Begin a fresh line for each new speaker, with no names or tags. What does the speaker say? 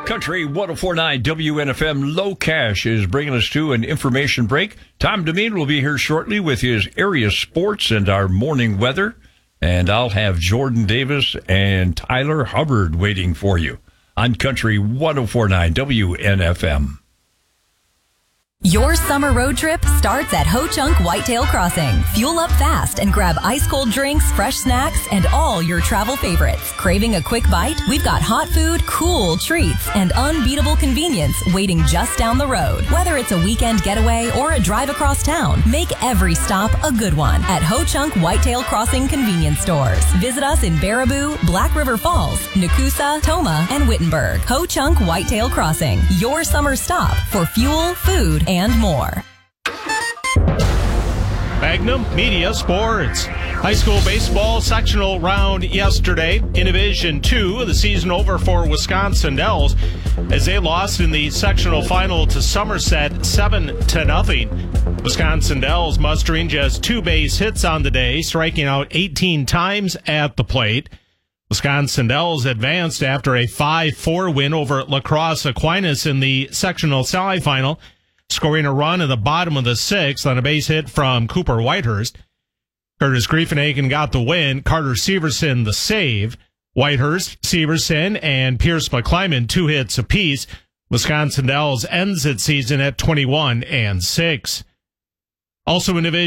Country 104.9 WNFM Low Cash is bringing us to an information break. Tom Demeen will be here shortly with his area sports and our morning weather. And I'll have Jordan Davis and Tyler Hubbard waiting for you on Country 104.9 WNFM.
Your summer road trip starts at Ho Chunk Whitetail Crossing. Fuel up fast and grab ice-cold drinks, fresh snacks, and all your travel favorites. Craving a quick bite? We've got hot food, cool treats, and unbeatable convenience waiting just down the road. Whether it's a weekend getaway or a drive across town, make every stop a good one at Ho Chunk Whitetail Crossing convenience stores. Visit us in Baraboo, Black River Falls, Nakusa, Toma, and Wittenberg. Ho Chunk Whitetail Crossing, your summer stop for fuel, food, and more.
Magnum Media Sports. High school baseball sectional round yesterday. In Division 2, the season over for Wisconsin Dells as they lost in the sectional final to Somerset 7-0. Wisconsin Dells mustering just 2 base hits on the day, striking out 18 times at the plate. Wisconsin Dells advanced after a 5-4 win over La Crosse Aquinas in the sectional semifinal, scoring a run in the bottom of the 6th on a base hit from Cooper Whitehurst. Curtis Griefenhagen got the win, Carter Severson the save. Whitehurst, Severson, and Pierce McClyman 2 hits apiece. Wisconsin Dells ends its season at 21-6. Also in Division